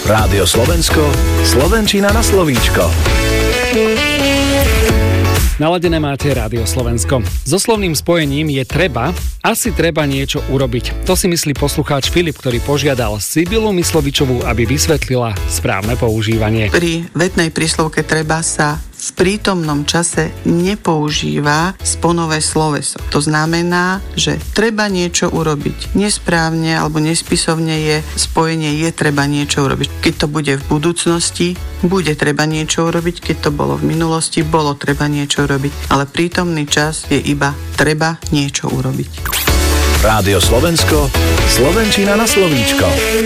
Rádio Slovensko, slovenčina na slovíčko. Naladené máte Rádio Slovensko. So slovným spojením je treba, asi treba niečo urobiť. To si myslí poslucháč Filip, ktorý požiadal Sibylu Myslovičovú, aby vysvetlila správne používanie. Pri vetnej príslovke treba sa v prítomnom čase nepoužíva sponové sloveso. To znamená, že treba niečo urobiť. Nesprávne alebo nespisovne je spojenie je treba niečo urobiť. Keď to bude v budúcnosti, bude treba niečo urobiť. Keď to bolo v minulosti, bolo treba niečo urobiť. Ale prítomný čas je iba treba niečo urobiť. Rádio Slovensko, slovenčina na slovíčko.